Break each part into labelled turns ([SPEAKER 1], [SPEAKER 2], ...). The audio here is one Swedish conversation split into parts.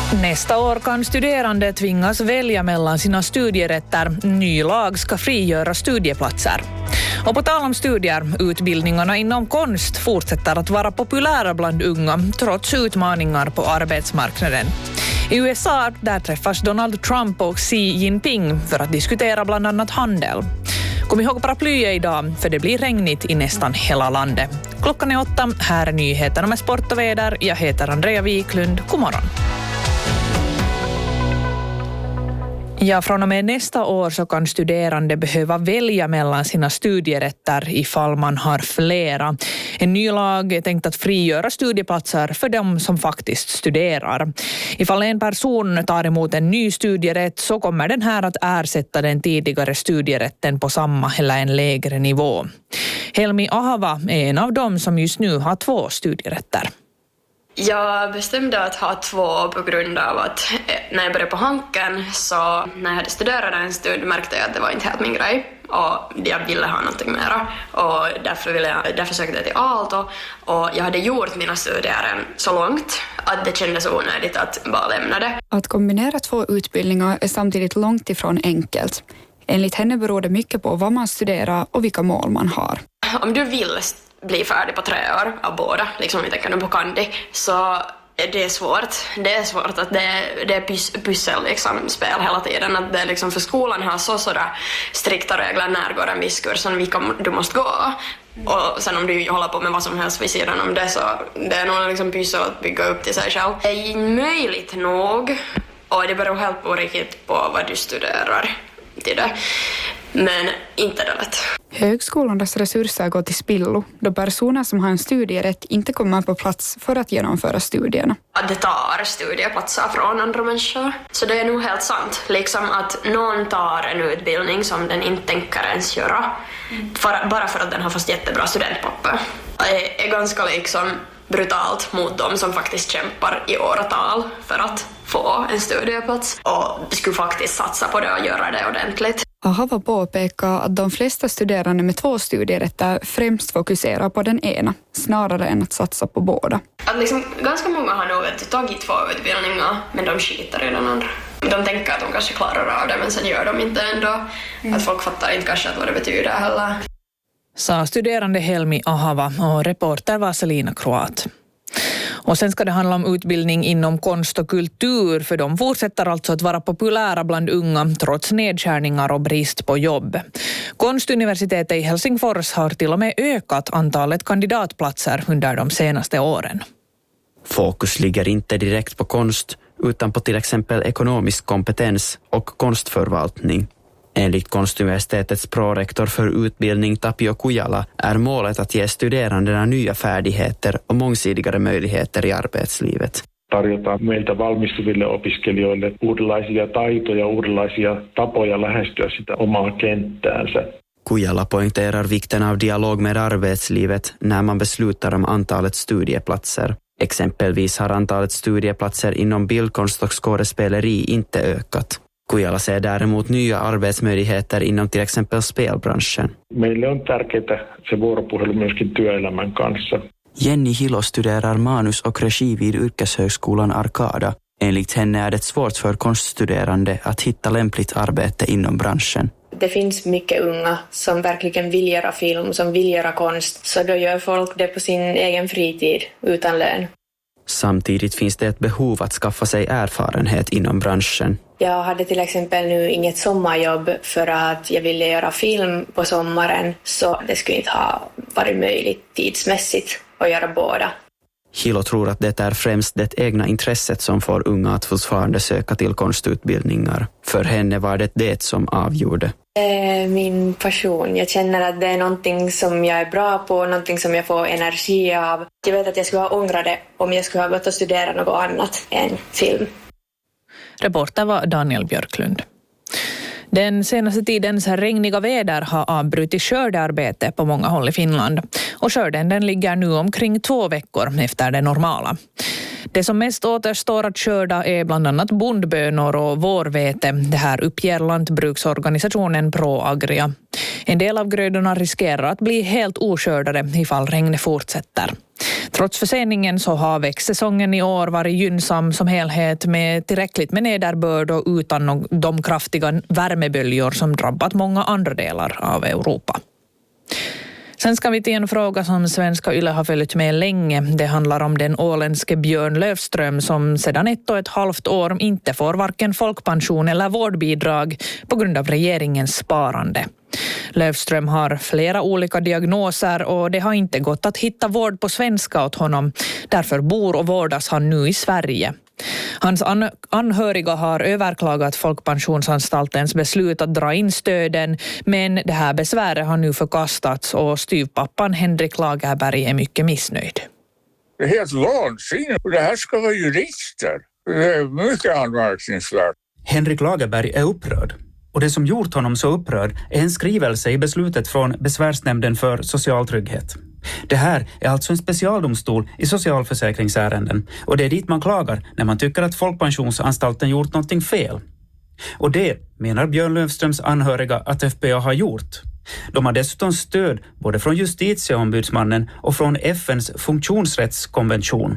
[SPEAKER 1] Nästa år kan studerande tvingas välja mellan sina studierätter. Ny lag ska frigöra studieplatser. Och på tal om studier, utbildningarna inom konst fortsätter att vara populära bland unga trots utmaningar på arbetsmarknaden. I USA där träffas Donald Trump och Xi Jinping för att diskutera bland annat handel. Kom ihåg paraplyet idag, för det blir regnigt i nästan hela landet. Klockan är 8, här är nyheterna med sport och väder. Jag heter Andrea Wiklund. God morgon. Ja, från och med nästa år så kan studerande behöva välja mellan sina studierätter ifall man har flera. En ny lag är tänkt att frigöra studieplatser för dem som faktiskt studerar. Ifall en person tar emot en ny studierätt så kommer den här att ersätta den tidigare studierätten på samma eller en lägre nivå. Helmi Ahava är en av dem som just nu har 2 studierätter.
[SPEAKER 2] Jag bestämde att ha 2 på grund av att när jag började på Hanken så när jag hade studerat en stund märkte jag att det var inte helt min grej och jag ville ha någonting mera och därför sökte jag till Aalto och jag hade gjort mina studier så långt att det kändes onödigt att bara lämna det.
[SPEAKER 3] Att kombinera 2 utbildningar är samtidigt långt ifrån enkelt. Enligt henne beror det mycket på vad man studerar och vilka mål man har.
[SPEAKER 2] Om du vill bli färdig på 3 år av båda, liksom vi tänker nu på Kandi, så är det svårt. Det är svårt att det är pussel liksom, spel hela tiden. Att det liksom, för skolan har sådär strikta regler när går en viss kurs som du måste gå. Och sen om du håller på med vad som helst vid sidan om det så det är nog liksom pussel att bygga upp till sig själv. Det är möjligt nog och det beror helt på riktigt på vad du studerar till det. Men inte det lätt.
[SPEAKER 3] Högskolornas resurser går till spillo då personer som har en studierätt inte kommer på plats för att genomföra studierna.
[SPEAKER 2] Att det tar studieplatser från andra människor. Så det är nog helt sant. Liksom att någon tar en utbildning som den inte tänker ens göra. Bara för att den har fått jättebra studentpapper. Det är ganska liksom brutalt mot dem som faktiskt kämpar i åratal för att få en studieplats. Och skulle faktiskt satsa på det och göra det ordentligt.
[SPEAKER 3] Ahava påpekar att de flesta studerande med 2 studierätter främst fokuserar på den ena, snarare än att satsa på båda.
[SPEAKER 2] Att liksom, ganska många har nog tagit 2 utbildningar, men de skiter i den andra. De tänker att de kanske klarar av det, men sen gör de inte ändå. Att folk fattar inte kanske vad det betyder heller.
[SPEAKER 1] Sa studerande Helmi Ahava och reporter var Selina Kroat. Och sen ska det handla om utbildning inom konst och kultur, för de fortsätter alltså att vara populära bland unga trots nedskärningar och brist på jobb. Konstuniversitetet i Helsingfors har till och med ökat antalet kandidatplatser under de senaste åren.
[SPEAKER 4] Fokus ligger inte direkt på konst utan på till exempel ekonomisk kompetens och konstförvaltning. Enligt Konstuniversitetets prorektor för utbildning Tapio Kujala är målet att ge studerandena nya färdigheter och mångsidigare möjligheter i arbetslivet.
[SPEAKER 5] Tarjotaan meiltä valmistuville opiskelijoille uudenlaisia taitoja, uudenlaisia tapoja lähestyä sitä omaa kenttäänsä.
[SPEAKER 4] Kujala poängterar vikten av dialog med arbetslivet när man beslutar om antalet studieplatser. Exempelvis har antalet studieplatser inom bildkonst och skådespeleri inte ökat. Kujala ser däremot nya arbetsmöjligheter inom till exempel spelbranschen.
[SPEAKER 5] Meille on tärkeää se vuoropuhelu myöskin työelämän kanssa.
[SPEAKER 4] Jenny Hilo studerar manus och regi vid yrkeshögskolan Arkada. Enligt henne är det svårt för konststuderande att hitta lämpligt arbete inom branschen.
[SPEAKER 6] Det finns mycket unga som verkligen vill göra film, som vill göra konst. Så då gör folk det på sin egen fritid utan lön.
[SPEAKER 4] Samtidigt finns det ett behov att skaffa sig erfarenhet inom branschen.
[SPEAKER 6] Jag hade till exempel nu inget sommarjobb för att jag ville göra film på sommaren, så det skulle inte ha varit möjligt tidsmässigt att göra båda.
[SPEAKER 4] Hilo tror att det är främst det egna intresset som får unga att fortfarande söka till konstutbildningar. För henne var det som avgjorde.
[SPEAKER 6] Min passion. Jag känner att det är någonting som jag är bra på, någonting som jag får energi av. Jag vet att jag skulle ha ångrat det om jag skulle ha gått och studera något annat än film.
[SPEAKER 1] Reporter var Daniel Björklund. Den senaste tidens regniga väder har avbrutit skördearbete på många håll i Finland. Och skörden den ligger nu omkring 2 veckor efter det normala. Det som mest återstår att skörda är bland annat bondbönor och vårvete. Det här uppger lantbruksorganisationen ProAgria. En del av grödorna riskerar att bli helt oskördade ifall regnet fortsätter. Trots förseningen så har växtsäsongen i år varit gynnsam som helhet med tillräckligt med nederbörd och utan de kraftiga värmeböljor som drabbat många andra delar av Europa. Sen ska vi till en fråga som svenska Yle har följt med länge. Det handlar om den åländske Björn Löfström som sedan 1,5 år inte får varken folkpension eller vårdbidrag på grund av regeringens sparande. Löfström har flera olika diagnoser och det har inte gått att hitta vård på svenska åt honom. Därför bor och vårdas han nu i Sverige. Hans anhöriga har överklagat Folkpensionsanstaltens beslut att dra in stöden, men det här besväret har nu förkastats och styvpappan Henrik Lagerberg är mycket missnöjd.
[SPEAKER 7] Det är helt vansinnigt. Det här ska vara jurister. Det är mycket anmärkningsvärt.
[SPEAKER 8] Henrik Lagerberg är upprörd. Och det som gjort honom så upprörd är en skrivelse i beslutet från Besvärsnämnden för social trygghet. Det här är alltså en specialdomstol i socialförsäkringsärenden och det är dit man klagar när man tycker att Folkpensionsanstalten gjort någonting fel. Och det menar Björn Löfströms anhöriga att FPA har gjort. De har dessutom stöd både från justitieombudsmannen och från FNs funktionsrättskonvention.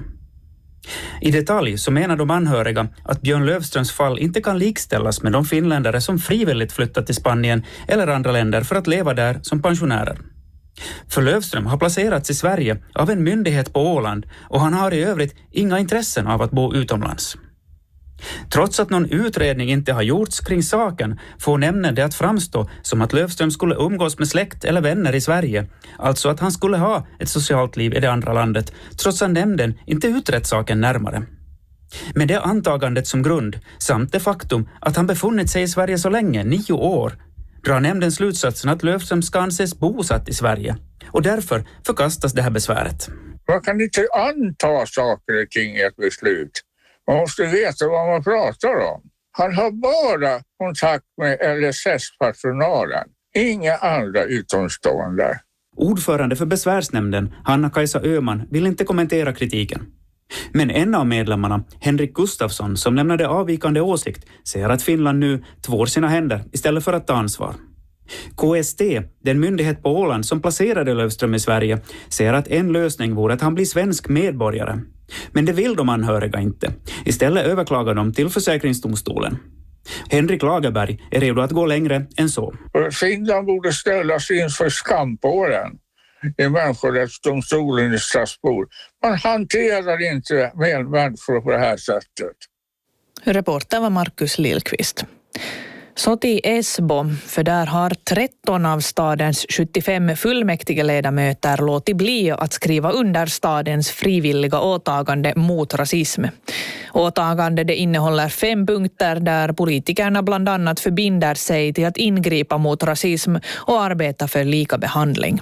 [SPEAKER 8] I detalj så menar de anhöriga att Björn Löfströms fall inte kan likställas med de finländare som frivilligt flyttat till Spanien eller andra länder för att leva där som pensionärer. För Löfström har placerats i Sverige av en myndighet på Åland och han har i övrigt inga intressen av att bo utomlands. Trots att någon utredning inte har gjorts kring saken får nämnden det att framstå som att Löfström skulle umgås med släkt eller vänner i Sverige, alltså att han skulle ha ett socialt liv i det andra landet, trots att nämnden inte utrett saken närmare. Med det antagandet som grund, samt det faktum att han befunnit sig i Sverige så länge, 9 år, drar nämnden slutsatsen att Löfström ska anses bosatt i Sverige och därför förkastas det här besväret.
[SPEAKER 7] Man kan inte anta saker och ting i ett beslut. Man måste veta vad man pratar om. Han har bara kontakt med LSS-personalen. Inga andra utomstående.
[SPEAKER 8] Ordförande för besvärsnämnden, Hanna-Kajsa Öhman, vill inte kommentera kritiken. Men en av medlemmarna, Henrik Gustafsson, som lämnade avvikande åsikt, säger att Finland nu tvår sina händer istället för att ta ansvar. KST, den myndighet på Åland som placerade Löfström i Sverige, säger att en lösning vore att han blir svensk medborgare. Men det vill de anhöriga inte. Istället överklagar de till försäkringsdomstolen. Henrik Lagerberg är redo att gå längre än så.
[SPEAKER 7] Finland borde ställas inför skampåren i människorättsdomstolen i Strasbourg. Man hanterar inte människor på det här sättet.
[SPEAKER 1] Reporter var Markus Lillqvist. Så till Esbo, för där har 13 av stadens 75 fullmäktigeledamöter låtit bli att skriva under stadens frivilliga åtagande mot rasism. Åtagande det innehåller 5 punkter där politikerna bland annat förbinder sig till att ingripa mot rasism och arbeta för lika behandling.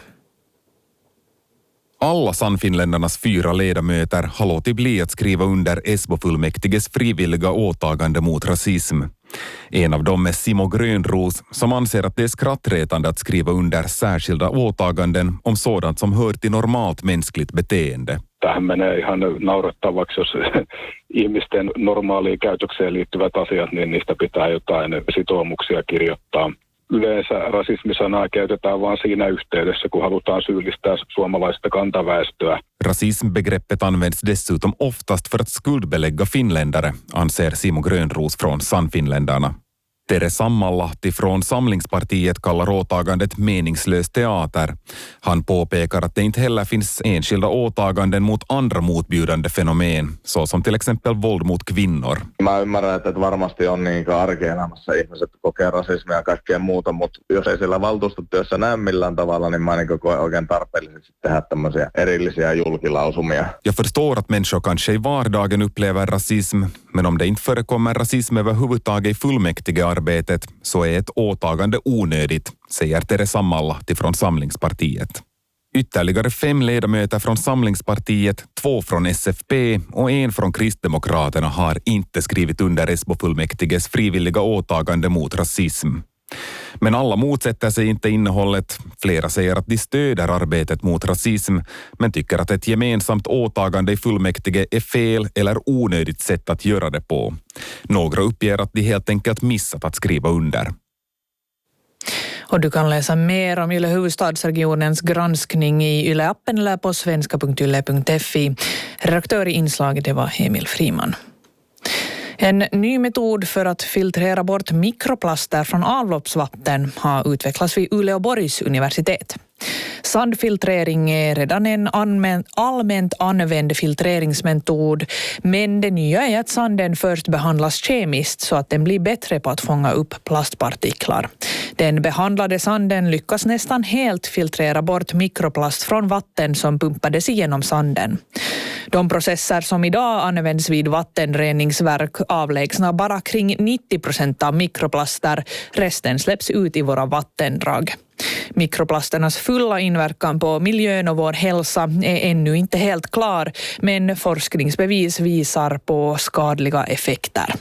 [SPEAKER 9] Alla Sannfinländarnas 4 ledamöter har låtit bli att skriva under Esbo-fullmäktiges frivilliga åtagande mot rasism. En av dem är Simo Grönros som anser att det är skrattretande att skriva under särskilda åtaganden om sådant som hör till normalt mänskligt beteende.
[SPEAKER 5] Tähän menee ihan naurettavaksi, jos ihmisten normaaliin käytökseen liittyvät asiat, niin niistä pitää jotain sitoumuksia kirjoittaa. Yleensä rasismisanaa käytetään vain siinä yhteydessä, kun halutaan syyllistää suomalaista kantaväestöä.
[SPEAKER 9] Rasismbegreppet används dessutom oftast för att skuldbelägga finländare, anser Simo Grönros från Sannfinländarna. Tere Sammanlahti från Samlingspartiet kallar åtagandet meningslös teater. Han påpekar att det inte heller finns enskilda åtaganden mot andra motbjudande fenomen, såsom till exempel våld mot kvinnor.
[SPEAKER 10] Mä ymmärrän, että varmasti on niin arkielämässä ihmiset kokee rasismia ja kaikkea muuta, mutta jos ei sillä valtuustotyössä näy millään tavalla, niin mä koen oikein tarpeellisesti tehdä tämmöisiä erillisiä julkilausumia.
[SPEAKER 9] Jag förstår att människor kanske i vardagen upplever rasism, men om det inte förekommer rasism överhuvudtaget i fullmäktigearbetet så är ett åtagande onödigt, säger Tere Sammanlahti från Samlingspartiet. Ytterligare 5 ledamöter från Samlingspartiet, 2 från SFP och 1 från Kristdemokraterna har inte skrivit under Esbo-fullmäktiges frivilliga åtagande mot rasism. Men alla motsätter sig inte innehållet. Flera säger att de stöder arbetet mot rasism, men tycker att ett gemensamt åtagande i fullmäktige är fel eller onödigt sätt att göra det på. Några uppger att de helt enkelt missat att skriva under.
[SPEAKER 1] Och du kan läsa mer om Yle huvudstadsregionens granskning i Yle-appen eller på svenska.yle.fi. Redaktör i inslaget det var Emil Friman. En ny metod för att filtrera bort mikroplaster från avloppsvatten har utvecklats vid Uleåborgs universitet. Sandfiltrering är redan en allmänt använd filtreringsmetod, men det nya är att sanden först behandlas kemiskt så att den blir bättre på att fånga upp plastpartiklar. Den behandlade sanden lyckas nästan helt filtrera bort mikroplast från vatten som pumpades igenom sanden. De processer som idag används vid vattenreningsverk avlägsnar bara kring 90% av mikroplaster. Resten släpps ut i våra vattendrag. Mikroplasternas fulla inverkan på miljön och vår hälsa är ännu inte helt klar, men forskningsbevis visar på skadliga effekter.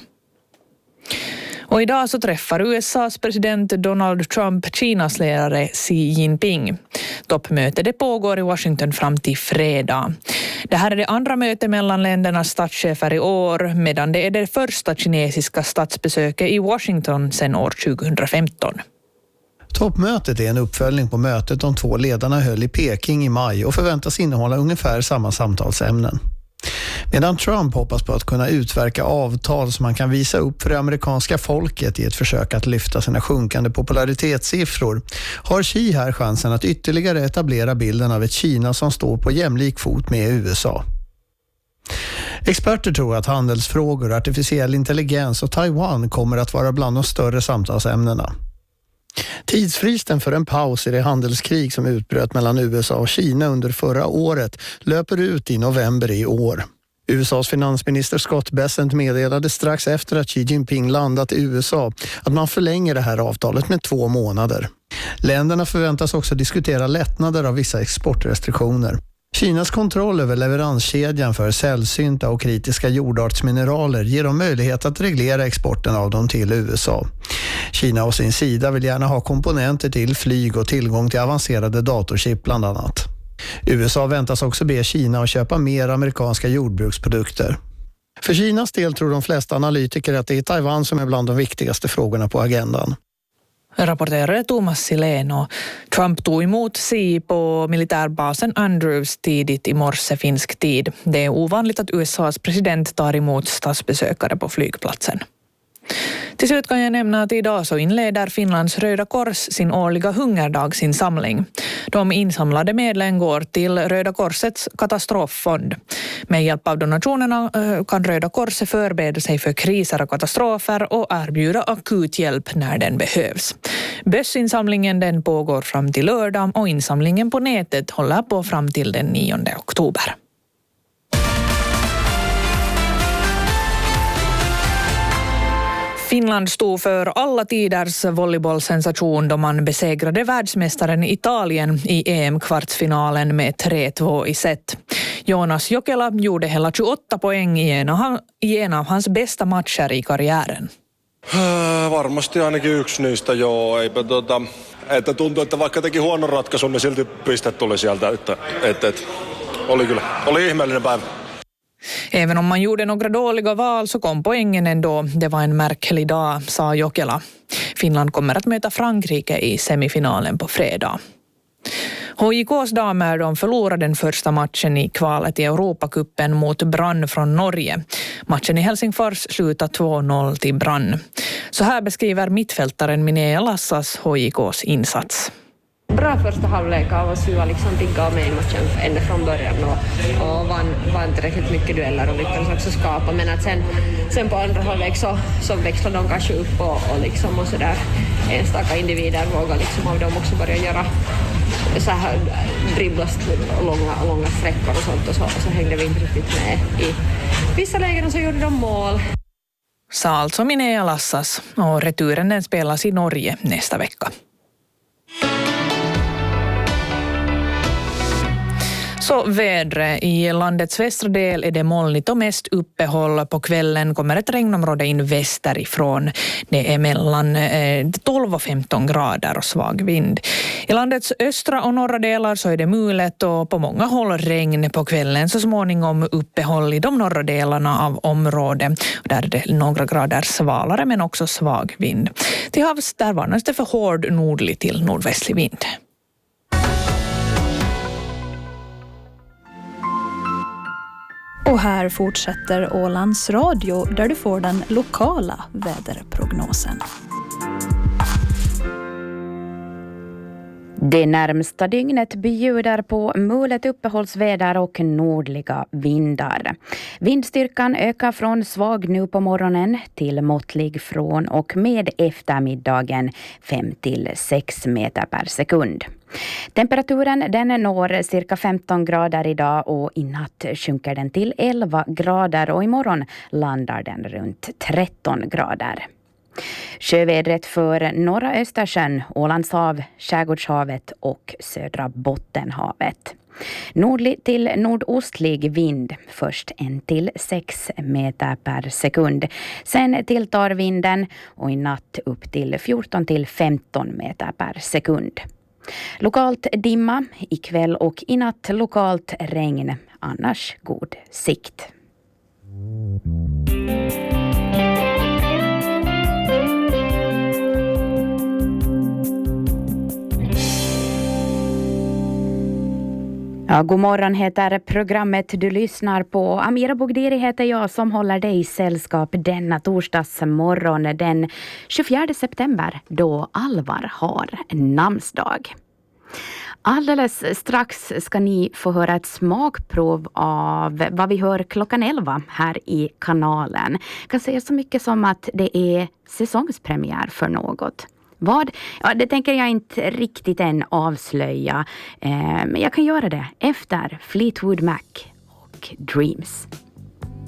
[SPEAKER 1] Och idag så träffar USAs president Donald Trump Kinas ledare Xi Jinping. Toppmötet det pågår i Washington fram till fredag. Det här är det andra mötet mellan ländernas statschefer i år, medan det är det första kinesiska statsbesöket i Washington sedan år 2015.
[SPEAKER 11] Toppmötet är en uppföljning på mötet de två ledarna höll i Peking i maj och förväntas innehålla ungefär samma samtalsämnen. Medan Trump hoppas på att kunna utverka avtal som man kan visa upp för det amerikanska folket i ett försök att lyfta sina sjunkande popularitetssiffror, har Xi här chansen att ytterligare etablera bilden av ett Kina som står på jämlik fot med USA. Experter tror att handelsfrågor, artificiell intelligens och Taiwan kommer att vara bland de större samtalsämnena. Tidsfristen för en paus i det handelskrig som utbröt mellan USA och Kina under förra året löper ut i november i år. USAs finansminister Scott Bessent meddelade strax efter att Xi Jinping landat i USA att man förlänger det här avtalet med 2 månader. Länderna förväntas också diskutera lättnader av vissa exportrestriktioner. Kinas kontroll över leveranskedjan för sällsynta och kritiska jordartsmineraler ger dem möjlighet att reglera exporten av dem till USA. Kina å sin sida vill gärna ha komponenter till flyg och tillgång till avancerade datorchip bland annat. USA väntas också be Kina att köpa mer amerikanska jordbruksprodukter. För Kinas del tror de flesta analytiker att det är Taiwan som är bland de viktigaste frågorna på agendan.
[SPEAKER 1] Rapporterade Thomas Sileno. Trump tog emot Xi på militärbasen Andrews tidigt i morse finsk tid. Det är ovanligt att USAs president tar emot statsbesökare på flygplatsen. Till slut kan jag nämna att idag så inleder Finlands Röda Kors sin årliga hungerdagsinsamling. De insamlade medlen går till Röda Korsets katastroffond. Med hjälp av donationerna kan Röda Korset förbereda sig för kriser och katastrofer och erbjuda akut hjälp när den behövs. Bössinsamlingen den pågår fram till lördag och insamlingen på nätet håller på fram till den 9 oktober. Finland stod för alla tiders volleybollsensation då man besegrade världsmästaren Italien i EM-kvartsfinalen med 3-2 i set. Jonas Jokela gjorde hela 28 poäng i en av hans bästa matcher i karriären.
[SPEAKER 12] Varmasti ainakin yksi niistä, joo. Eipä että tuntuu, että vaikka teki huonon ratkaisun, niin silti pistet tuli sieltä. Että oli ihmeellinen päivä.
[SPEAKER 1] Även om man gjorde några dåliga val så kom poängen ändå. Det var en märklig dag, sa Jokela. Finland kommer att möta Frankrike i semifinalen på fredag. HJKs damer de förlorade den första matchen i kvalet i Europacupen mot Brann från Norge. Matchen i Helsingfors slutade 2-0 till Brann. Så här beskriver mittfältaren Minea Lassas HJKs insats.
[SPEAKER 13] Bra första halvlek av oss. Vi var liksom pigga och med i matchen ända från början och vann tillräckligt mycket dueller och lyckades också skapa. Men att sen på andra halvlek så växlade de kanske upp och liksom och sådär enstaka individer vågar liksom av dem också börja göra så här dribblas långa sträckor och sånt och så hängde vi inte riktigt med i vissa lägen och så gjorde de mål.
[SPEAKER 1] Sa alltså Minea Lassas och returen den spelas i Norge nästa vecka. Så vädret. I landets västra del är det molnigt och mest uppehåll. På kvällen kommer ett regnområde in västerifrån. Det är mellan 12 och 15 grader och svag vind. I landets östra och norra delar så är det mulet och på många håll regn på kvällen. Så småningom uppehåll i de norra delarna av området. Där är det några grader svalare men också svag vind. Till havs där varnas det för hård nordlig till nordvästlig vind.
[SPEAKER 14] Och här fortsätter Ålands Radio där du får den lokala väderprognosen.
[SPEAKER 15] Det närmsta dygnet bjuder på mulet uppehållsväder och nordliga vindar. Vindstyrkan ökar från svag nu på morgonen till måttlig från och med eftermiddagen 5-6 meter per sekund. Temperaturen den når cirka 15 grader idag och i natt sjunker den till 11 grader och imorgon landar den runt 13 grader. Sjövädret för norra Östersjön, Ålandshav, Skärgårdshavet och södra Bottenhavet. Nordlig till nordostlig vind, först 1-6 meter per sekund. Sen tilltar vinden och i natt upp till 14-15 meter per sekund. Lokalt dimma, ikväll och i natt lokalt regn, annars god sikt. Ja, god morgon heter programmet du lyssnar på. Amira Bogdiri heter jag som håller dig i sällskap denna torsdagsmorgon den 24 september då Alvar har namnsdag. Alldeles strax ska ni få höra ett smakprov av vad vi hör klockan 11 här i kanalen. Jag kan säga så mycket som att det är säsongspremiär för något. Vad? Ja, det tänker jag inte riktigt än avslöja. Men jag kan göra det efter Fleetwood Mac och Dreams.